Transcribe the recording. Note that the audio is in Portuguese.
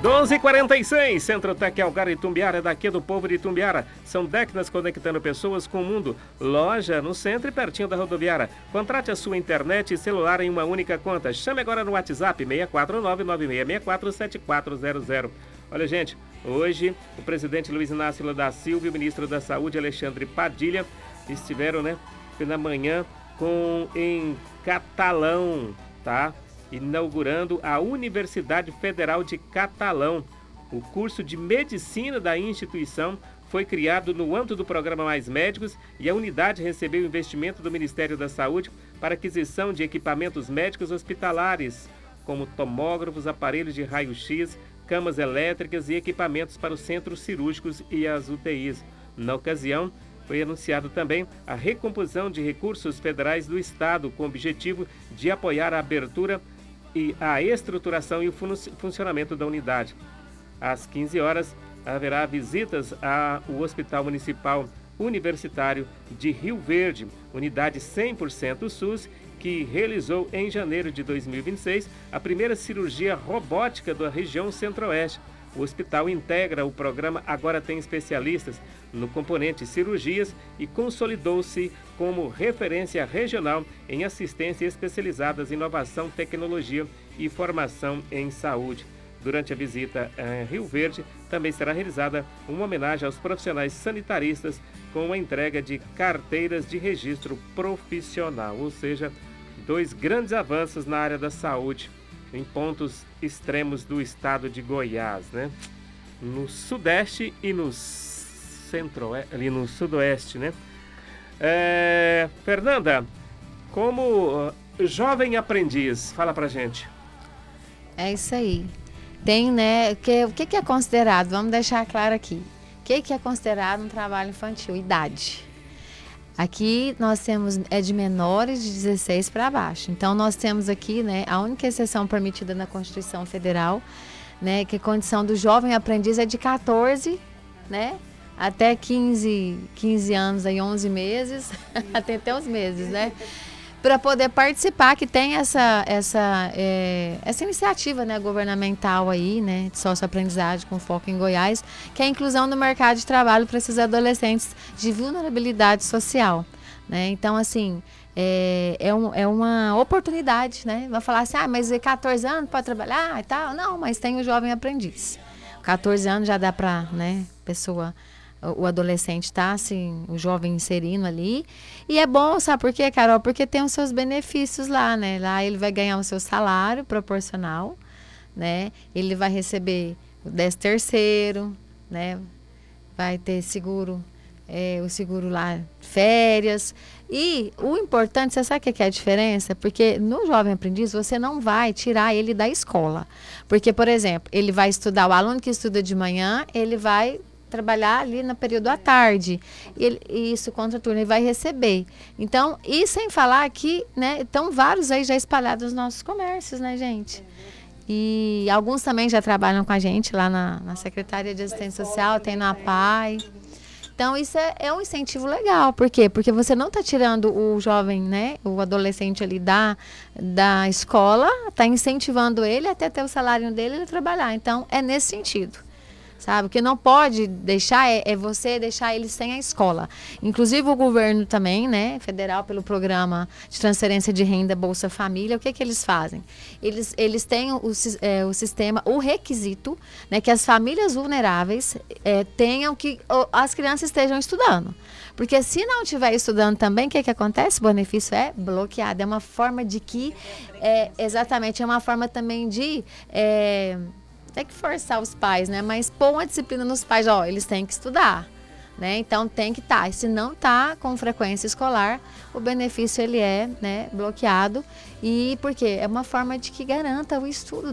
12h46, Centro-Tec Algar Itumbiara, daqui do povo de Itumbiara. São décadas conectando pessoas com o mundo. Loja no centro e pertinho da rodoviária. Contrate a sua internet e celular em uma única conta. Chame agora no WhatsApp 649-9664-7400. Olha, gente, hoje o presidente Luiz Inácio Lula da Silva e o ministro da Saúde, Alexandre Padilha, estiveram, na manhã em Catalão, tá? Inaugurando a Universidade Federal de Catalão. O curso de medicina da instituição foi criado no âmbito do programa Mais Médicos e a unidade recebeu investimento do Ministério da Saúde para aquisição de equipamentos médicos hospitalares, como tomógrafos, aparelhos de raio-x, camas elétricas e equipamentos para os centros cirúrgicos e as UTIs. Na ocasião, foi anunciado também a recomposição de recursos federais do Estado, com o objetivo de apoiar a abertura e a estruturação e o funcionamento da unidade. Às 15 horas, haverá visitas ao Hospital Municipal Universitário de Rio Verde, unidade 100% SUS, que realizou em janeiro de 2026 a primeira cirurgia robótica da região Centro-Oeste. O hospital integra o programa Agora Tem Especialistas no componente cirurgias e consolidou-se como referência regional em assistência especializadas, inovação, tecnologia e formação em saúde. Durante a visita a Rio Verde, também será realizada uma homenagem aos profissionais sanitaristas com a entrega de carteiras de registro profissional, ou seja, dois grandes avanços na área da saúde em pontos extremos do estado de Goiás, no sudeste e no ali no sudoeste, Fernanda, como jovem aprendiz, fala pra gente. É isso aí. Tem, o que é considerado, vamos deixar claro aqui, o que é considerado um trabalho infantil? Idade. Aqui nós temos, de menores de 16 para baixo. Então nós temos aqui, a única exceção permitida na Constituição Federal, que a condição do jovem aprendiz é de 14, até 15 anos, aí 11 meses, até uns meses, para poder participar, que tem essa iniciativa governamental aí, de socioaprendizagem com foco em Goiás, que é a inclusão no mercado de trabalho para esses adolescentes de vulnerabilidade social. Então, assim, é uma oportunidade, Vai falar assim, mas 14 anos pode trabalhar e tal? Não, mas tem o jovem aprendiz. 14 anos já dá para, pessoa... O adolescente tá, assim, o jovem inserindo ali. E é bom, sabe por quê, Carol? Porque tem os seus benefícios lá, Lá ele vai ganhar o seu salário proporcional, Ele vai receber o 13º, Vai ter seguro, o seguro lá, férias. E o importante, você sabe o que é a diferença? Porque no jovem aprendiz, você não vai tirar ele da escola. Porque, por exemplo, ele vai estudar, o aluno que estuda de manhã, ele vai trabalhar ali no período à tarde, isso contra turno ele vai receber. Então, e sem falar que, estão vários aí já espalhados nos nossos comércios, gente? E alguns também já trabalham com a gente lá na Secretaria de Assistência Social, tem na APAI. Então, isso é um incentivo legal. Por quê? Porque você não está tirando o jovem, o adolescente ali da escola, está incentivando ele até ter o salário dele e trabalhar. Então, é nesse sentido. Sabe? O que não pode deixar é você deixar eles sem a escola. Inclusive o governo também, federal, pelo programa de transferência de renda Bolsa Família, o que eles fazem? Eles têm o sistema, o requisito, que as famílias vulneráveis tenham que as crianças estejam estudando. Porque se não estiver estudando também, o que acontece? O benefício é bloqueado. É uma forma de que, exatamente, é uma forma também de... tem que forçar os pais, mas pôr uma disciplina nos pais, eles têm que estudar, então tem que estar. E se não está com frequência escolar, o benefício ele é bloqueado. E por quê? É uma forma de que garanta o estudo